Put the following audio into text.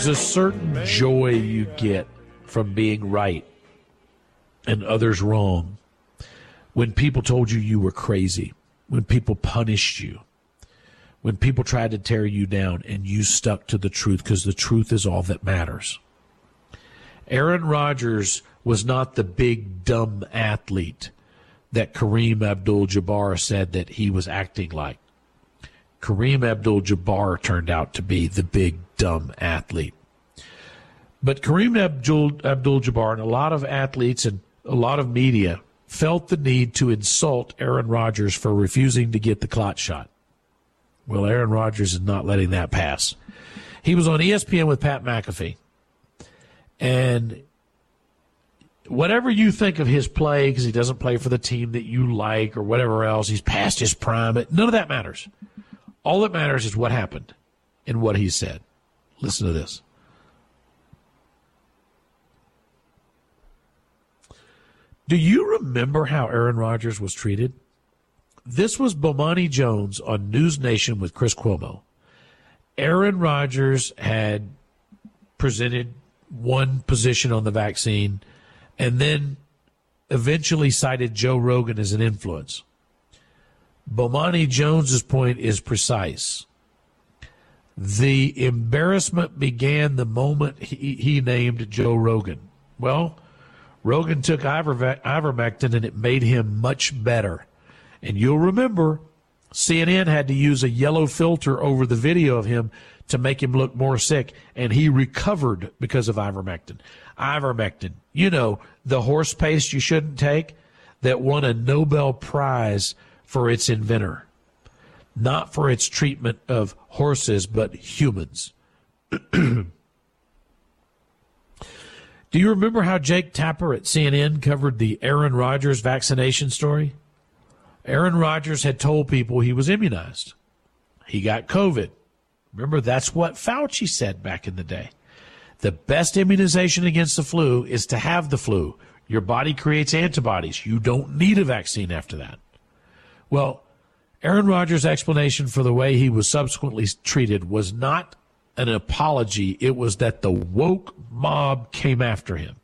There's a certain joy you get from being right and others wrong. When people told you were crazy, when people punished you, when people tried to tear you down and you stuck to the truth, because the truth is all that matters. Aaron Rodgers was not the big, dumb athlete that Kareem Abdul-Jabbar said that he was acting like. Kareem Abdul-Jabbar turned out to be the big, dumb athlete. But Kareem Abdul-Jabbar and a lot of athletes and a lot of media felt the need to insult Aaron Rodgers for refusing to get the clot shot. Well, Aaron Rodgers is not letting that pass. He was on ESPN with Pat McAfee. And whatever you think of his play, because he doesn't play for the team that you like or whatever else, he's past his prime, but none of that matters. All that matters is what happened and what he said. Listen to this. Do you remember how Aaron Rodgers was treated? This was Bomani Jones on News Nation with Chris Cuomo. Aaron Rodgers had presented one position on the vaccine and then eventually cited Joe Rogan as an influence. Bomani Jones's point is precise. The embarrassment began the moment he named Joe Rogan. Well, Rogan took ivermectin and it made him much better. And you'll remember CNN had to use a yellow filter over the video of him to make him look more sick, and he recovered because of ivermectin. Ivermectin, you know, the horse paste you shouldn't take, that won a Nobel Prize for its inventor. Not for its treatment of horses, but humans. Do you remember how Jake Tapper at CNN covered the Aaron Rodgers vaccination story? Aaron Rodgers had told people he was immunized. He got COVID. Remember, that's what Fauci said back in the day. The best immunization against the flu is to have the flu. Your body creates antibodies. You don't need a vaccine after that. Well, Aaron Rodgers' explanation for the way he was subsequently treated was not an apology. It was that the woke mob came after him.